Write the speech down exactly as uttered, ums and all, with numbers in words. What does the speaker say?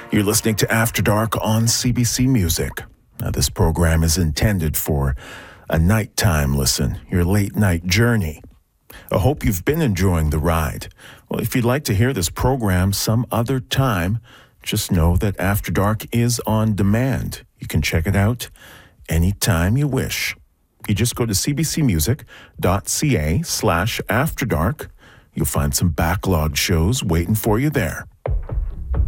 You're listening to After Dark on C B C Music. Now, this program is intended for a nighttime listen, your late night journey. I hope you've been enjoying the ride. Well, if you'd like to hear this program some other time, just know that After Dark is on demand. You can check it out anytime you wish. You just go to cbcmusic.ca slash afterdark. You'll find some backlog shows waiting for you there.